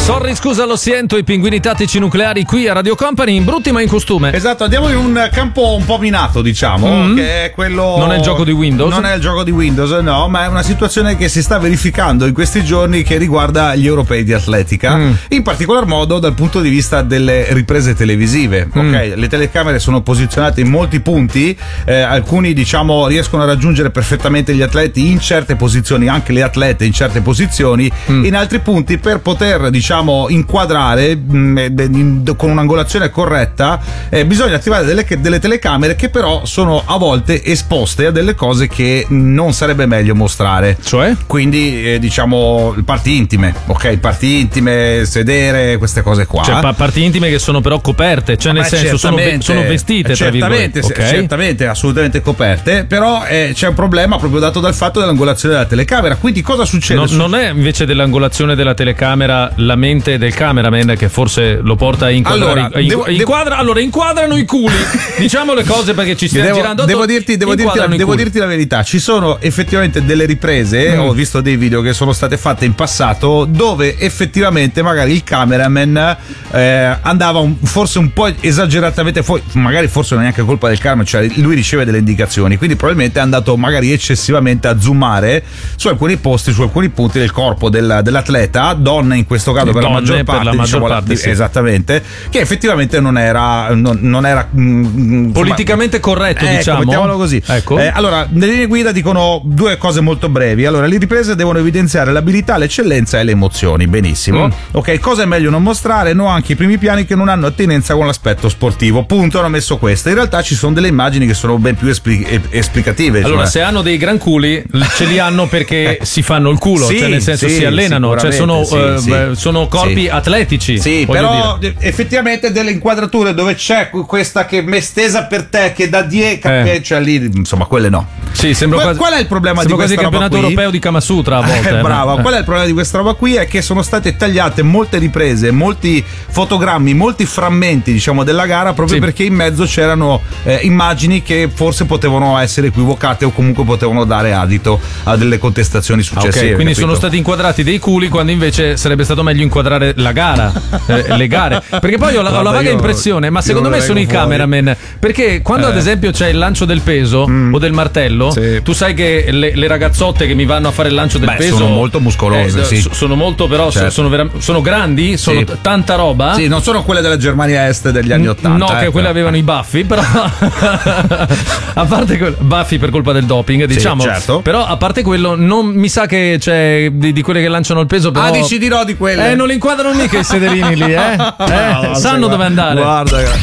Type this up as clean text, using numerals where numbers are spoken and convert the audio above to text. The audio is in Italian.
Sorry, scusa, lo sento, i pinguini tattici nucleari qui a Radio Company, in brutti ma in costume. Esatto, andiamo in un campo un po' minato, diciamo, che è quello... Non è il gioco di Windows? Non è il gioco di Windows, no, ma è una situazione che si sta verificando in questi giorni che riguarda gli europei di atletica, in particolar modo dal punto di vista delle riprese televisive. Ok, le telecamere sono posizionate in molti punti, alcuni diciamo riescono a raggiungere perfettamente gli atleti in certe posizioni, anche le atlete in certe posizioni, in altri punti per poter diciamo inquadrare con un'angolazione corretta bisogna attivare delle telecamere che però sono a volte esposte a delle cose che non sarebbe meglio mostrare, cioè? Quindi diciamo parti intime, ok, parti intime, sedere, queste cose qua, cioè parti intime che sono però coperte, cioè nel senso sono vestite, certamente, tra virgolette. Certamente assolutamente coperte, però c'è un problema proprio dato dal fatto dell'angolazione della telecamera. Quindi cosa succede? Non è invece dell'angolazione della telecamera la mente del cameraman che forse lo porta a inquadrare. Allora inquadrano i culi. Diciamo le cose perché ci stiamo girando. Devo dirti la verità. Ci sono effettivamente delle riprese, ho visto dei video che sono state fatte in passato dove effettivamente magari il cameraman andava forse un po' esageratamente, magari forse non è neanche colpa del cameraman, cioè lui riceve delle indicazioni, quindi probabilmente è andato magari eccessivamente a zoomare su alcuni posti, su alcuni punti del corpo dell'atleta, donna in questo caso per la maggior parte, sì. Esattamente, che effettivamente non era politicamente corretto, diciamo, mettiamolo così. Ecco. Allora, nelle linee guida dicono due cose molto brevi. Allora, le riprese devono evidenziare l'abilità, l'eccellenza e le emozioni. Benissimo. Ok, cosa è meglio non mostrare? No, anche i primi piani che non hanno attinenza con l'aspetto sportivo. Punto, hanno messo questo. In realtà ci sono delle immagini che sono ben più esplicative. Allora, se hanno dei gran culi, ce li hanno perché si fanno il culo, sì, cioè nel senso si allenano, cioè sono corpi atletici. Sì, però effettivamente delle inquadrature dove c'è questa che è stesa per te, che da dietro, cioè lì, insomma, quelle no. Sì, sembra qual è il problema di quasi questa roba qui? il campionato europeo di Kama Sutra a volte. Brava. Qual è il problema di questa roba qui? È che sono state tagliate molte riprese, molti fotogrammi, molti frammenti, diciamo, della gara, proprio perché in mezzo c'erano immagini che forse potevano essere equivocate o comunque potevano dare adito a delle contestazioni successive. Ok, quindi sono stati inquadrati dei culi quando invece sarebbe stato meglio inquadrare la gara, le gare. Perché poi ho la vaga impressione, ma secondo me sono i cameraman, perché quando ad esempio c'è il lancio del peso o del martello, tu sai che le ragazzotte che mi vanno a fare il lancio del peso sono molto muscolose, sono molto, però sono grandi, sono tanta roba. Sì, non sono quelle della Germania Est degli anni 80. No, che quelle avevano i baffi, però a parte baffi per colpa del doping, diciamo. Certo. Però a parte quello, non mi sa che c'è di quelle che lanciano il peso, però dici dirò di quelle. Non li inquadrano mica i sederini lì, sanno dove andare. Guarda.